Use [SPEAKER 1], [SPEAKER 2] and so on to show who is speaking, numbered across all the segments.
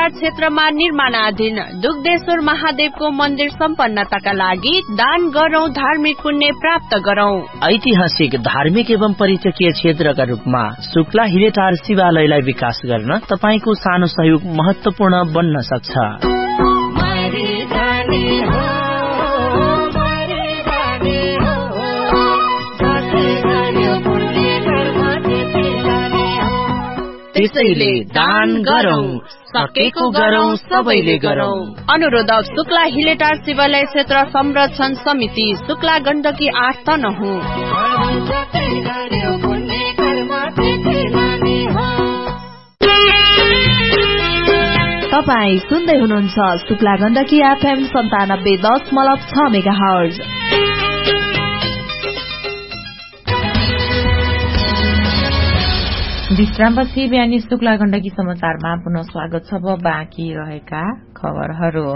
[SPEAKER 1] बजार क्षेत्रमा निर्माणाधीन दुग्धेश्वर महादेवको मन्दिर सम्पन्नताका लागि दान गरौं, धार्मिक पुण्य प्राप्त गरौं।
[SPEAKER 2] ऐतिहासिक, धार्मिक एवं पर्यटकीय क्षेत्रका रूपमा शुक्ला हिलेटार शिवालयलाई विकास गर्न तपाईको सानो सहयोग महत्वपूर्ण बन्न सक्छ।
[SPEAKER 1] त्यसैले दान गरौं, सकेको गरौं, सबैले गरौं। अनुरोधक शुक्ला हिलेटार शिवालय क्षेत्र संरक्षण समिति, शुक्ला गण्डकी 8 तनहुँ।
[SPEAKER 3] तपाई सुन्दै हुनुहुन्छ शुक्ला गण्डकी FM 97.6 मेगाहर्ज। विश्रामपछि बिहानी शुक्ला गण्डकी समाचारमा पुनः स्वागत छ। बाँकी रहेका खबरहरू।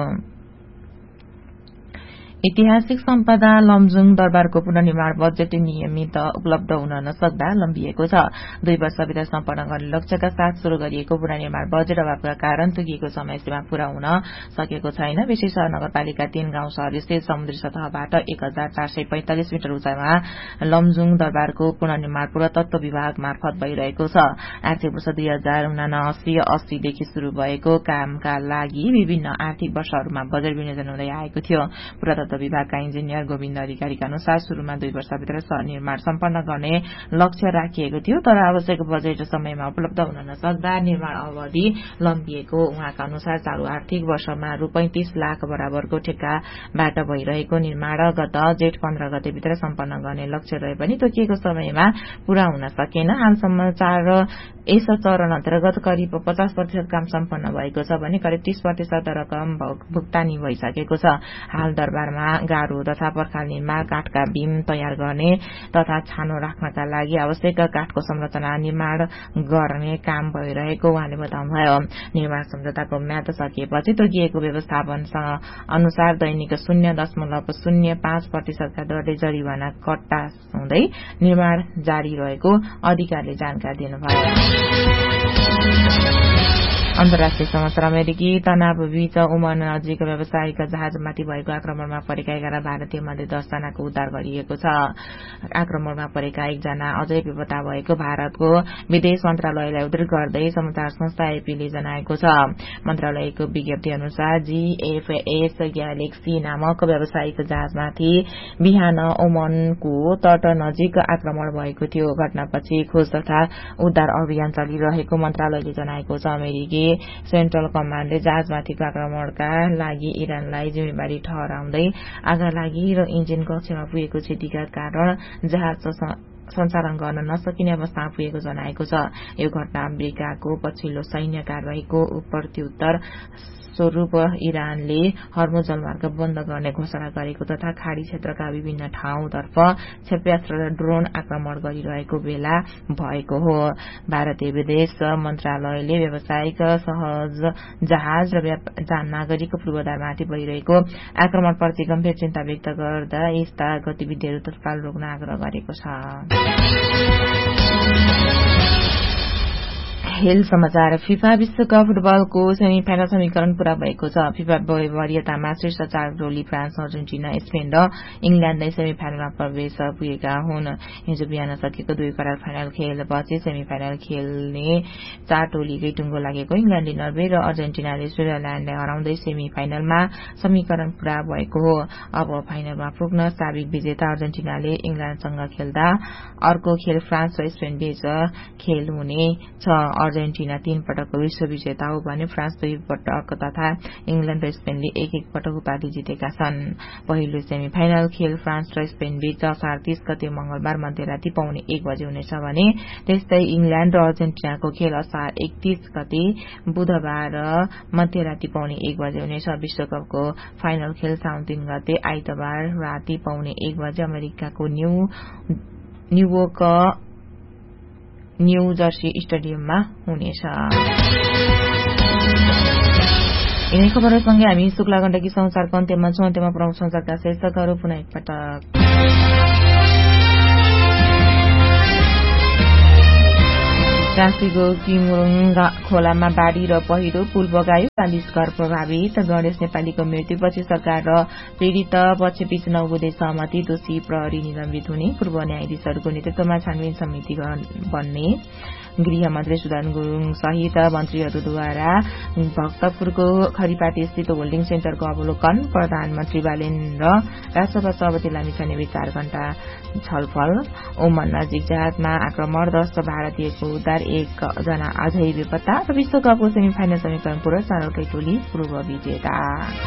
[SPEAKER 3] ऐतिहासिक सम्पदा लमजुङ दरबारको पुनर्निर्माण बजेट नियमित उपलब्ध हुन नसक्दा लम्बिएको छ। 2 वर्षभित्र सम्पन्न गर्ने लक्ष्यका साथ शुरू गरिएको पुनर्निर्माण बजेट अभावका कारण तोकिएको समयसीमा पूरा हुन सकेको छैन। विशेष नगरपालिका 3 गाउँ शहर स्थित समुद्री सतहबाट 1445 मिटर उचाइमा लमजुङ दरबारको पुनर्निर्माण पुरातत्व विभाग मार्फत भइरहेको छ। आर्थिक वर्ष 2079-80 देखि शुरू भएको कामका लागि विभिन्न आर्थिक वर्षहरूमा बजेट विनियोजन हुँदै आएको थियो। पुरातत्व विभागका इन्जिनियर गोविन्द अधिकारीका अनुसार शुरूमा 2 वर्षभित्र निर्माण सम्पन्न गर्ने लक्ष्य राखिएको थियो, तर आवश्यक बजेट समयमा उपलब्ध हुन नसक्दा निर्माण अवधि लम्बिएको उहाँका अनुसार चालू आर्थिक वर्षमा रु 35 लाख बराबरको ठेक्काबाट भइरहेको निर्माण गत जेठ 15 गतेभित्र सम्पन्न गर्ने लक्ष्य रहे पनि तोकिएको समयमा पूरा हुन सकेन। हालसम्म 4 यस चरण अन्तर्गत करिब 50% काम सम्पन्न भएको छ भने करिब 30% रकम भुक्तानी भइसकेको छ। हाल दरबारमा गाह्रो तथा पर्खाल्नेमा काठका बीम तयार गर्ने तथा छानो राख्नका लागि आवश्यक काठको संरचना निर्माण गर्ने काम भइरहेको उहाँले बताउनुभयो। निर्माण सम्झौताको म्याद सकिएपछि तोकिएको व्यवस्थापन अनुसार दैनिक 0.05% का दरले जरिवाना कट्टा हुँदै निर्माण जारी रहेको अधिकारीले जानकारी दिनुभयो। अन्तर्राष्ट्रिय समाचार। अमेरिकी तनावबीच ओमान नजिक व्यावसायिक जहाजमाथि भएको आक्रमणमा परेका 11 भारतीय मध्ये 10 जनाको उद्धार गरिएको छ। आक्रमणमा परेका 1 जना अझै बेपत्ता भएको भारतको विदेश मन्त्रालयलाई उद्धृत गर्दै समाचार संस्था एपीले जनाएको छ। मन्त्रालयको विज्ञप्ति अनुसार जीएफएस ग्यालेक्सी नामक व्यावसायिक जहाजमाथि बिहान ओमानको तट नजिक आक्रमण भएको थियो। घटनापछि खोज तथा उद्धार अभियान चलिरहेको मन्त्रालयले जनाएको छ। अमेरिकी सेन्ट्रल कमान्डले जहाजमाथिको आक्रमणका लागि इरानलाई जिम्मेवारी ठहराउँदै आगा लागि र इन्जिन कक्षमा पुगेको क्षतिका कारण जहाज सञ्चालन गर्न नसकिने अवस्थामा पुगेको जनाएको छ। यो घटना अमेरिकाको पछिल्लो सैन्य कारवाहीको प्रत्युत्तर स्वरूप इरानले हर्मुज जलमार्ग बन्द गर्ने घोषणा गरेको तथा खाड़ी क्षेत्रका विभिन्न ठाउँतर्फ क्षेप्यास्त्र र ड्रोन आक्रमण गरिरहेको बेला भएको हो। भारतीय विदेश मन्त्रालयले व्यावसायिक सहज जहाज र नागरिकको पूर्वाधारमाथि भइरहेको आक्रमणप्रति गम्भीर चिन्ता व्यक्त गर्दा यस्ता गतिविधिहरू तत्काल रोक्न आग्रह गरेको छ। खेल समाचार। फिफा विश्वकप फुटबलको सेमिफाइनल समीकरण पूरा भएको छ। फिफा वरियतामा शीर्ष 4 टोली फ्रान्स, अर्जेन्टिना, स्पेन र इंग्ल्याण्ड नै सेमिफाइनलमा प्रवेश पुगेका हुन्। हिजो बिहान सकेको 2 क्वार्टर फाइनल खेलपछि सेमिफाइनल खेल्ने 4 टोलीकै टुङ्गो लागेको इंग्ल्याण्डले नर्वे र अर्जेन्टिनाले स्विजरल्याण्डलाई हराउँदै सेमिफाइनलमा समीकरण पूरा भएको हो। अब फाइनलमा पुग्न साबिक विजेता अर्जेन्टिनाले इंग्ल्याण्डसँग खेल्दा अर्को खेल फ्रान्स र स्पेन बीच खेल हुने छ। अर्जेन्टिना 3 पटकको विश्व विजेता हो भने फ्रान्स 2 पटक तथा इंग्ल्याण्ड र स्पेनले 1-1 पटक उपाधि जितेका छन्। पहिलो सेमिफाइनल खेल फ्रान्स र स्पेन बीच असार 30 गते मंगलबार मध्यराती पाउने 1 बजे हुनेछ भने त्यस्तै इंग्ल्याण्ड र अर्जेन्टिनाको खेल असार 31 गते बुधबार मध्यराती पाउने 1 बजे हुनेछ। विश्वकपको फाइनल खेल साउन 3 गते आइतबार राति पाउने 1 बजे अमेरिकाको न्यू जर्सी स्टेडियममा हुनेछ। यिनै खबरसँगै हामी शुक्ला गण्डकी समाचारको अन्त्यमा छौं। अन्त्यमा प्रमुख समाचारका शीर्षकहरू पुनः एकपटक। काशीको किमुरुङ खोलामा बाढ़ी र पहिरो पुल बगायो, 40 घर प्रभावित। गणेश नेपालीको मृत्युपछि सरकार र पीड़ित पक्षबीच नौबुधे सहमति, दोषी प्रहरी निलम्बित हुने, पूर्व न्यायाधीशहरूको नेतृत्वमा छानबिन समिति बन्ने। गृह मन्त्री सुदन गुरूङ सहित मन्त्रीहरूद्वारा भक्तपुरको खरिपाटी स्थित होल्डिङ सेन्टरको अवलोकन। प्रधानमन्त्री बालेन र राष्ट्रपति सभापति लामिछाने 4 घण्टा छलफल। ओमान नजिक जहाजमा आक्रमण, 10 भारतीयको उद्धार, 1 जना अझै बेपत्ता। र विश्वकपको सेमिफाइनल समीकरण पुरस्कार टोली पूर्व विजेता।